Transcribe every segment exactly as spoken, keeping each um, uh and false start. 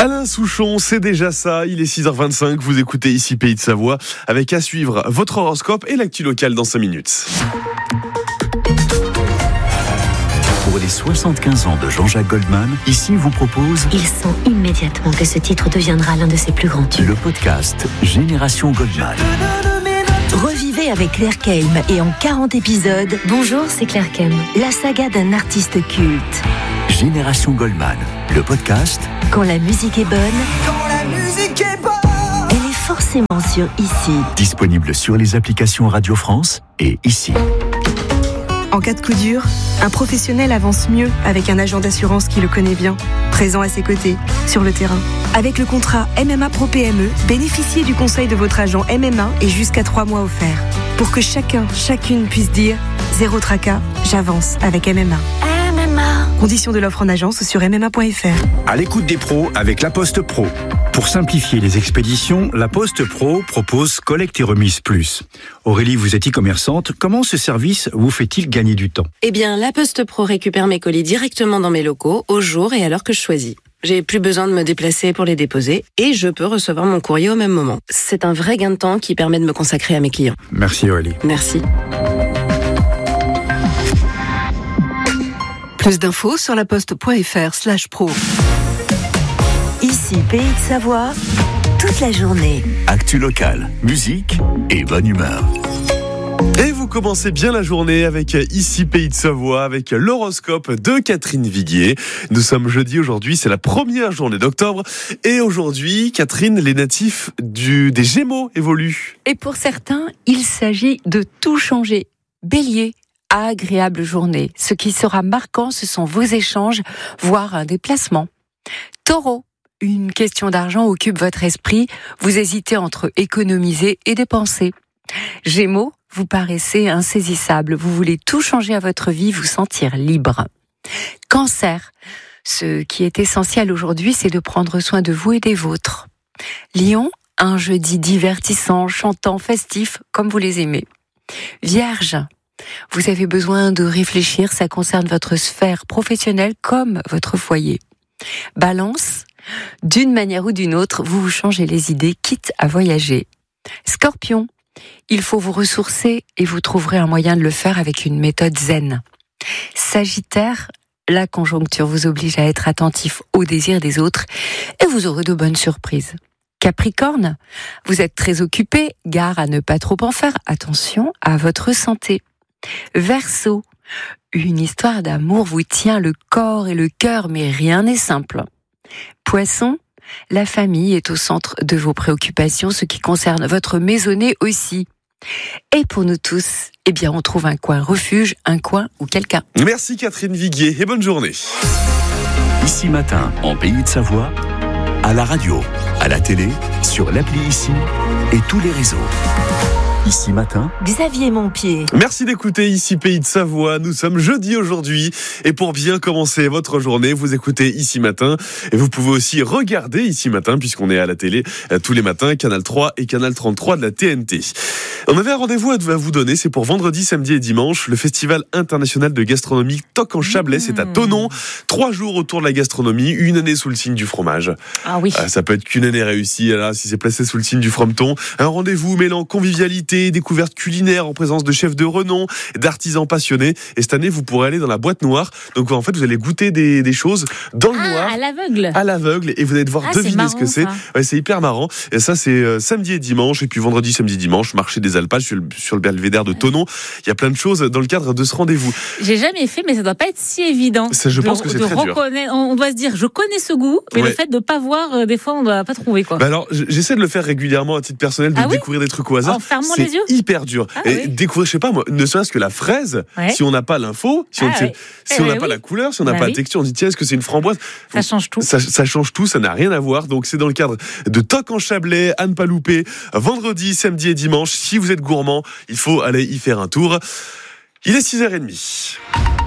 Alain Souchon, c'est déjà ça, il est six heures vingt-cinq, vous écoutez ici Pays de Savoie, avec à suivre votre horoscope et l'actu locale dans cinq minutes. Pour les soixante-quinze ans de Jean-Jacques Goldman, ici vous propose... Il sent immédiatement que ce titre deviendra l'un de ses plus grands tubes. Le podcast Génération Goldman. Revivez avec Claire Keim et en quarante épisodes... Bonjour, c'est Claire Keim. La saga d'un artiste culte. Génération Goldman, le podcast... Quand la musique est bonne... Quand la musique est bonne, elle est forcément sur Ici. Disponible sur les applications Radio France et Ici. En cas de coup dur, un professionnel avance mieux avec un agent d'assurance qui le connaît bien, présent à ses côtés, sur le terrain. Avec le contrat M M A Pro P M E, bénéficiez du conseil de votre agent M M A et jusqu'à trois mois offerts. Pour que chacun, chacune puisse dire « Zéro tracas, j'avance avec M M A ». M M A. Conditions de l'offre en agence sur m m a point f r. À l'écoute des pros avec La Poste Pro. Pour simplifier les expéditions, La Poste Pro propose collecte et remise plus. Aurélie, vous êtes e-commerçante. Comment ce service vous fait-il gagner du temps ? Eh bien, La Poste Pro récupère mes colis directement dans mes locaux, au jour et à l'heure que je choisis. J'ai plus besoin de me déplacer pour les déposer et je peux recevoir mon courrier au même moment. C'est un vrai gain de temps qui permet de me consacrer à mes clients. Merci Aurélie. Merci. Plus d'infos sur laposte.fr slash pro. Ici Pays de Savoie, toute la journée. Actu locale, musique et bonne humeur. Et vous commencez bien la journée avec ici Pays de Savoie, avec l'horoscope de Catherine Viguier. Nous sommes jeudi aujourd'hui, c'est la première journée d'octobre. Et aujourd'hui, Catherine, les natifs du, des Gémeaux évoluent. Et pour certains, il s'agit de tout changer. Bélier, agréable journée. Ce qui sera marquant, ce sont vos échanges, voire un déplacement. Taureau, une question d'argent occupe votre esprit. Vous hésitez entre économiser et dépenser. Gémeaux, vous paraissez insaisissable. Vous voulez tout changer à votre vie, vous sentir libre. Cancer, ce qui est essentiel aujourd'hui, c'est de prendre soin de vous et des vôtres. Lion, un jeudi divertissant, chantant, festif, comme vous les aimez. Vierge, vous avez besoin de réfléchir, ça concerne votre sphère professionnelle comme votre foyer. Balance, d'une manière ou d'une autre, vous vous changez les idées, quitte à voyager. Scorpion, il faut vous ressourcer et vous trouverez un moyen de le faire avec une méthode zen. Sagittaire, la conjoncture vous oblige à être attentif aux désirs des autres et vous aurez de bonnes surprises. Capricorne, vous êtes très occupé, gare à ne pas trop en faire, attention à votre santé. Verseau, une histoire d'amour vous tient le corps et le cœur, mais rien n'est simple. Poisson, la famille est au centre de vos préoccupations, ce qui concerne votre maisonnée aussi. Et pour nous tous, eh bien, on trouve un coin refuge, un coin ou quelqu'un. Merci Catherine Viguier et bonne journée. Ici matin, en Pays de Savoie, à la radio, à la télé, sur l'appli Ici et tous les réseaux. Ici matin, Xavier Montpied. Merci d'écouter ici Pays de Savoie. Nous sommes jeudi aujourd'hui. Et pour bien commencer votre journée, vous écoutez Ici Matin. Et vous pouvez aussi regarder Ici Matin, puisqu'on est à la télé euh, tous les matins, Canal trois et Canal trente-trois de la T N T. On avait un rendez-vous à vous donner. C'est pour vendredi, samedi et dimanche. Le Festival international de gastronomie Toc en Chablais. Mmh. C'est à Thonon. Trois jours autour de la gastronomie. Une année sous le signe du fromage. Ah oui. Euh, ça peut être qu'une année réussie, là, si c'est placé sous le signe du frometon. Un rendez-vous mêlant convivialité, découvertes culinaires en présence de chefs de renom, d'artisans passionnés. Et cette année, vous pourrez aller dans la boîte noire. Donc, en fait, vous allez goûter des, des choses dans le ah, noir. À l'aveugle. À l'aveugle. Et vous allez devoir ah, deviner marrant, ce que c'est. Ouais, c'est hyper marrant. Et ça, c'est euh, samedi et dimanche. Et puis vendredi, samedi, dimanche, marché des alpages sur le, sur le belvédère de Thonon. Il y a plein de choses dans le cadre de ce rendez-vous. J'ai jamais fait, mais ça doit pas être si évident. Ça, je de, pense que c'est très dur. On doit se dire, je connais ce goût, mais ouais. Le fait de pas voir, euh, des fois, on doit pas trouver, quoi. Bah alors, j'essaie de le faire régulièrement à titre personnel, de ah oui découvrir des trucs au hasard. En fermant c'est les yeux. Hyper dur. Ah et oui. découvrir, je sais pas moi, ne serait-ce que la fraise, ouais. Si on n'a pas l'info, si on ah n'a oui. si eh on oui, pas oui. la couleur, si on n'a bah pas oui. la texture, on dit tiens, est-ce que c'est une framboise ? Ça Donc, change tout. Ça, ça change tout, ça n'a rien à voir. Donc c'est dans le cadre de Toc en Chablais, à ne pas louper, vendredi, samedi et dimanche. Si vous êtes gourmand, il faut aller y faire un tour. Il est six heures trente.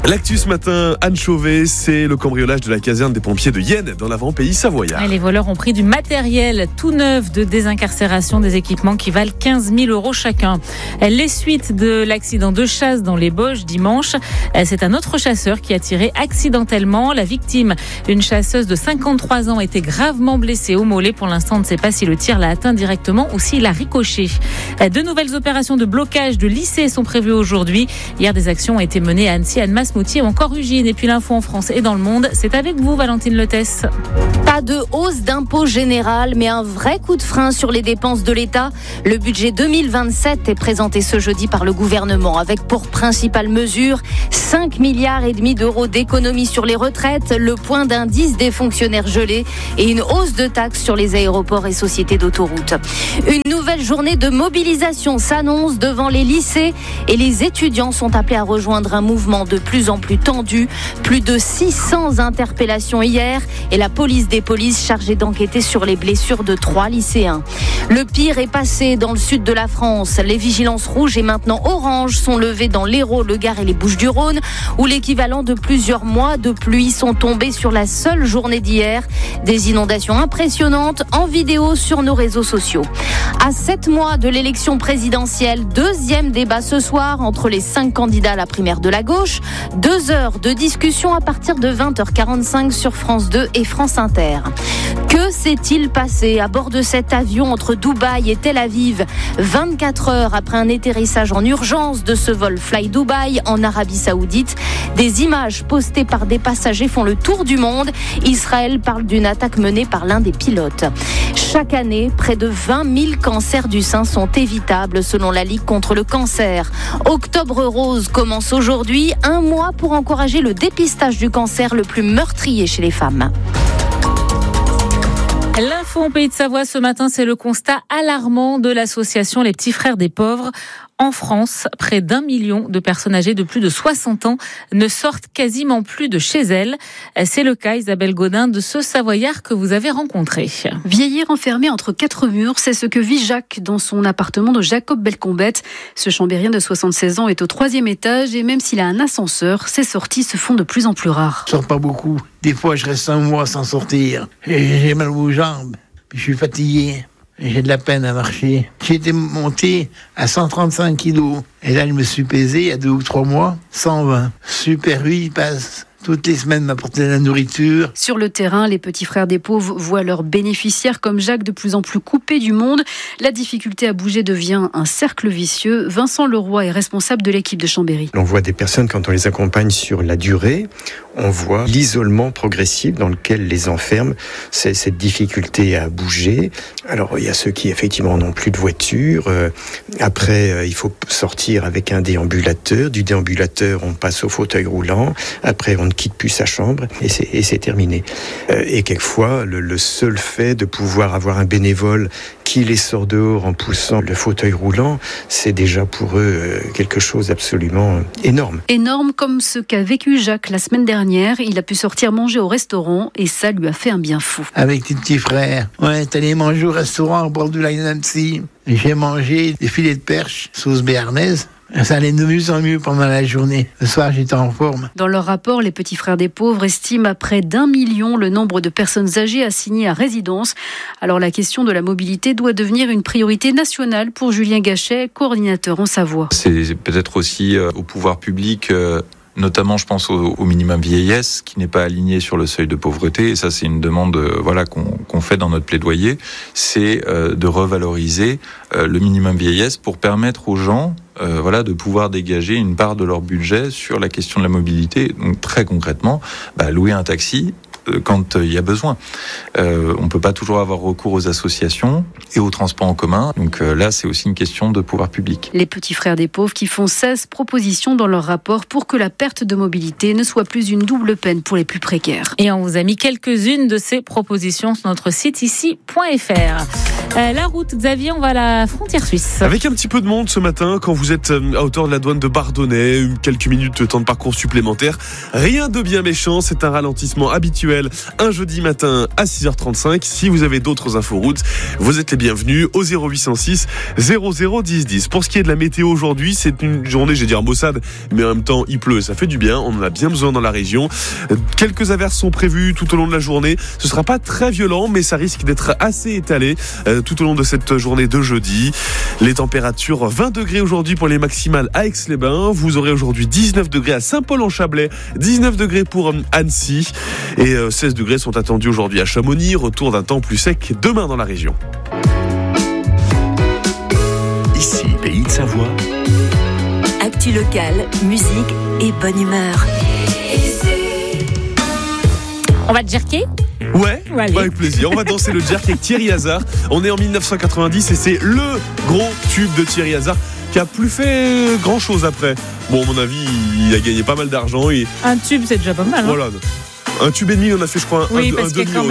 L'actu ce matin, Anne Chauvet, c'est le cambriolage de la caserne des pompiers de Yenne dans l'avant-pays savoyard. Les voleurs ont pris du matériel tout neuf de désincarcération, des équipements qui valent quinze mille euros chacun. Les suites de l'accident de chasse dans les Bauges dimanche, c'est un autre chasseur qui a tiré accidentellement. La victime, une chasseuse de cinquante-trois ans, était gravement blessée au mollet. Pour l'instant, on ne sait pas si le tir l'a atteint directement ou s'il a ricoché. De nouvelles opérations de blocage de lycées sont prévues aujourd'hui. Hier, des actions ont été menées à Annecy, Annemasse, Moutier ou encore Ugine. Et puis l'info en France et dans le monde, c'est avec vous, Valentine Letesse. Pas de hausse d'impôt général, mais un vrai coup de frein sur les dépenses de l'État. Le budget deux mille vingt-sept est présenté ce jeudi par le gouvernement avec pour principale mesure cinq milliards et demi d'euros d'économies sur les retraites, le point d'indice des fonctionnaires gelés et une hausse de taxes sur les aéroports et sociétés d'autoroutes. Une nouvelle journée de mobilisation s'annonce devant les lycées et les étudiants sont appelés à rejoindre un mouvement de plus en plus tendu. Plus de six cents interpellations hier et la police des polices chargée d'enquêter sur les blessures de trois lycéens. Le pire est passé dans le sud de la France. Les vigilances rouges et maintenant oranges sont levées dans l'Hérault, le Gard et les Bouches-du-Rhône, où l'équivalent de plusieurs mois de pluie sont tombés sur la seule journée d'hier. Des inondations impressionnantes en vidéo sur nos réseaux sociaux. À sept mois de l'élection présidentielle, deuxième débat ce soir entre les cinq candidats à la primaire de la gauche. Deux heures de discussion à partir de vingt heures quarante-cinq sur France deux et France Inter. Que s'est-il passé à bord de cet avion entre Dubaï et Tel Aviv vingt-quatre heures après un atterrissage en urgence de ce vol Fly Dubai en Arabie Saoudite? Des images postées par des passagers font le tour du monde. Israël parle d'une attaque menée par l'un des pilotes. Chaque année, près de vingt mille cancers du sein sont évitables selon la Ligue contre le cancer. Octobre rose commence aujourd'hui, un mois pour encourager le dépistage du cancer le plus meurtrier chez les femmes. L'info en Pays de Savoie ce matin, c'est le constat alarmant de l'association Les Petits Frères des Pauvres. En France, près d'un million de personnes âgées de plus de soixante ans ne sortent quasiment plus de chez elles. C'est le cas, Isabelle Godin, de ce Savoyard que vous avez rencontré. Vieillir enfermé entre quatre murs, c'est ce que vit Jacques dans son appartement de Jacob Belcombette. Ce Chambérien de soixante-seize ans est au troisième étage et même s'il a un ascenseur, ses sorties se font de plus en plus rares. Je sors pas beaucoup. Des fois, je reste un mois sans sortir. J'ai mal aux jambes, puis je suis fatigué. J'ai de la peine à marcher. J'ai été monté à cent trente-cinq kilos. Et là, je me suis pesé il y a deux ou trois mois, cent vingt. Super, lui, il passe toutes les semaines m'apporter de la nourriture. Sur le terrain, les petits frères des pauvres voient leurs bénéficiaires comme Jacques de plus en plus coupés du monde. La difficulté à bouger devient un cercle vicieux. Vincent Leroy est responsable de l'équipe de Chambéry. On voit des personnes, quand on les accompagne sur la durée, on voit l'isolement progressif dans lequel les enferme, c'est cette difficulté à bouger. Alors, il y a ceux qui, effectivement, n'ont plus de voiture. Euh, après, euh, il faut sortir avec un déambulateur. Du déambulateur, on passe au fauteuil roulant. Après, on ne quitte plus sa chambre et c'est, et c'est terminé. Euh, et quelquefois, le, le seul fait de pouvoir avoir un bénévole qui les sort dehors en poussant le fauteuil roulant, c'est déjà pour eux euh, quelque chose d'absolument énorme. Énorme comme ce qu'a vécu Jacques la semaine dernière. Il a pu sortir manger au restaurant et ça lui a fait un bien fou. Avec tes petits frères. Ouais, t'allais manger au restaurant au bord du lac d'Annecy. J'ai mangé des filets de perche, sauce béarnaise. Ça allait de mieux en mieux pendant la journée. Le soir, j'étais en forme. Dans leur rapport, les petits frères des pauvres estiment à près d'un million le nombre de personnes âgées assignées à résidence. Alors la question de la mobilité doit devenir une priorité nationale pour Julien Gachet, coordinateur en Savoie. C'est peut-être aussi euh, au pouvoir public... Euh Notamment, je pense au, au minimum vieillesse qui n'est pas aligné sur le seuil de pauvreté. Et ça, c'est une demande, euh, voilà, qu'on, qu'on fait dans notre plaidoyer. C'est euh, de revaloriser euh, le minimum vieillesse pour permettre aux gens, euh, voilà, de pouvoir dégager une part de leur budget sur la question de la mobilité. Donc, très concrètement, bah, louer un taxi quand il y a besoin. Euh, on ne peut pas toujours avoir recours aux associations et aux transports en commun. Donc euh, là, c'est aussi une question de pouvoir public. Les petits frères des pauvres qui font seize propositions dans leur rapport pour que la perte de mobilité ne soit plus une double peine pour les plus précaires. Et on vous a mis quelques-unes de ces propositions sur notre site ici point f r. Euh, la route, Xavier, on va à la frontière suisse. Avec un petit peu de monde ce matin, quand vous êtes à hauteur de la douane de Bardonnay, quelques minutes de temps de parcours supplémentaire. Rien de bien méchant, c'est un ralentissement habituel un jeudi matin à six heures trente-cinq. Si vous avez d'autres infos routes, vous êtes les bienvenus au zéro huit cent six zéro zéro dix dix. Pour ce qui est de la météo aujourd'hui, c'est une journée, je vais dire maussade, mais en même temps il pleut, ça fait du bien, on en a bien besoin dans la région. Quelques averses sont prévues tout au long de la journée. Ce sera pas très violent, mais ça risque d'être assez étalé euh, tout au long de cette journée de jeudi. Les températures, vingt degrés aujourd'hui pour les maximales à Aix-les-Bains. Vous aurez aujourd'hui dix-neuf degrés à Saint-Paul-en-Chablais, dix-neuf degrés pour Annecy et euh, seize degrés sont attendus aujourd'hui à Chamonix. Retour d'un temps plus sec demain dans la région. Ici, Pays de Savoie. Actu locale, musique et bonne humeur. On va te jerker ? Ouais, Allez. avec plaisir. On va danser le jerk avec Thierry Hazard. On est en dix-neuf cent quatre-vingt-dix et c'est le gros tube de Thierry Hazard qui a plus fait grand chose après. Bon, à mon avis, il a gagné pas mal d'argent. Et... Un tube, c'est déjà pas mal. Hein. Voilà. Un tube et demi, on a fait, je crois, oui, un, parce un qu'il y a demi quand